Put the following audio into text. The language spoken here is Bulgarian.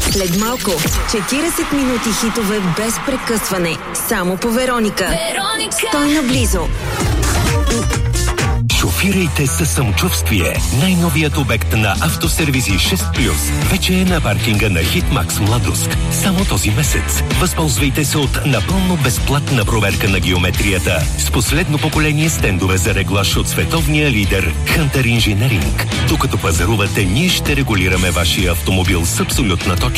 След малко 40 минути хитове без прекъсване. Само по Вероника. Стой наблизо. Шофирайте със самочувствие. Най-новият обект на Автосервизи 6+. Вече е на паркинга на Хитмакс Младост. Само този месец. Възползвайте се от напълно безплатна проверка на геометрията с последно поколение стендове за реглаж от световния лидер Hunter Engineering. Докато пазарувате, ние ще регулираме вашия автомобил с абсолютна точност.